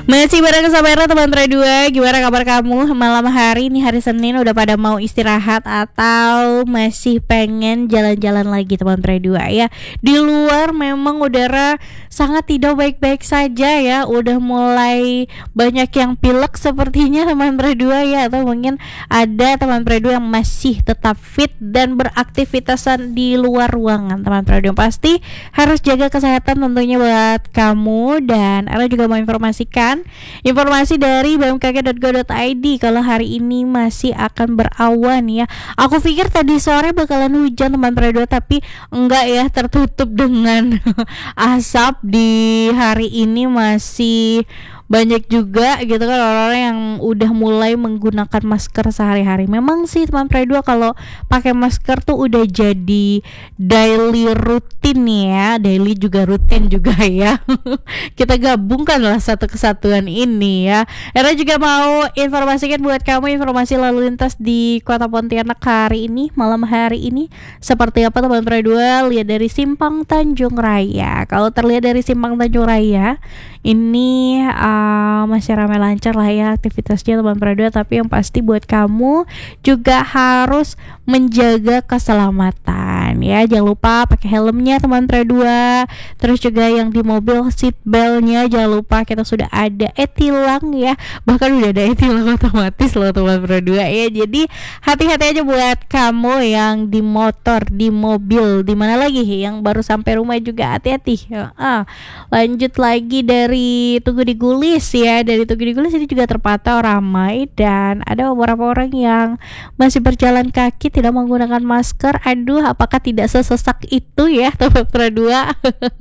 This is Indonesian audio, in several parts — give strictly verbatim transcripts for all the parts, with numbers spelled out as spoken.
Masih bareng sama Era teman Tra dua. Gimana kabar kamu malam hari ini, hari Senin? Udah pada mau istirahat atau masih pengen jalan-jalan lagi teman Tra dua ya? Di luar memang udara sangat tidak baik-baik saja ya. Udah mulai banyak yang pilek sepertinya teman Tra dua ya. Atau mungkin ada teman Tra dua yang masih tetap fit dan beraktivitasan di luar ruangan teman Tra dua. Pasti harus jaga kesehatan tentunya buat kamu. Dan Era juga mau informasikan informasi dari b m k g dot go dot i d kalau hari ini masih akan berawan ya. Aku pikir tadi sore bakalan hujan teman Tra dua, tapi enggak ya, tertutup dengan asap. Di hari ini masih banyak juga gitu kan orang-orang yang udah mulai menggunakan masker sehari-hari. Memang sih teman Tra dua kalau pakai masker tuh udah jadi daily rutin ya, daily juga rutin juga ya. Kita gabungkan lah satu kesatuan ini ya. Era juga mau informasikan buat kamu informasi lalu lintas di Kota Pontianak hari ini, malam hari ini seperti apa teman Tra dua. Lihat dari Simpang Tanjung Raya. Kalau terlihat dari Simpang Tanjung Raya ini uh, masih ramai lancar lah ya aktivitasnya teman Tra dua. Tapi yang pasti buat kamu juga harus menjaga keselamatan ya. Jangan lupa pakai helmnya teman Tra dua. Terus juga yang di mobil seat beltnya jangan lupa, kita sudah ada e-tilang ya. Bahkan udah ada e-tilang otomatis loh teman Tra dua ya. Jadi hati-hati aja buat kamu yang di motor, di mobil, di mana lagi yang baru sampai rumah juga hati-hati. Ah, lanjut lagi dari Tugu di Gulis ya. Dari Tugu di Gulis ini juga terpantau ramai dan ada beberapa orang yang masih berjalan kaki tidak menggunakan masker. Aduh, apakah tidak sesesak itu ya teman Tra dua?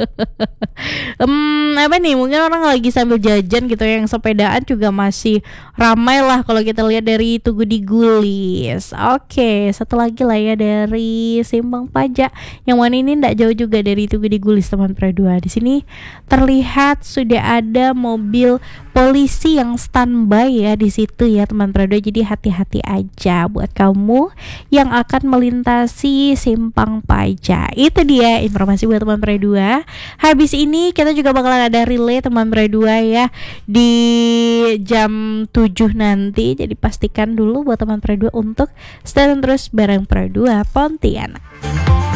hmm, apa nih? Mungkin orang lagi sambil jajan gitu ya. Yang sepedaan juga masih ramai lah kalau kita lihat dari Tugu di Gulis. Oke, satu lagi lah ya dari Simpang Pajak. Yang mana ini tidak jauh juga dari Tugu di Gulis teman Tra dua. Di sini terlihat sudah ada mobil polisi yang standby ya di situ ya teman Tra dua. Jadi hati-hati aja buat kamu yang akan melintasi Simpang Pajak. Itu dia informasi buat teman Tra dua. Habis ini kita juga bakalan ada relay teman Tra dua ya di jam tujuh nanti. Jadi pastikan dulu buat teman Tra dua untuk stay terus bareng Tra dua Pontianak.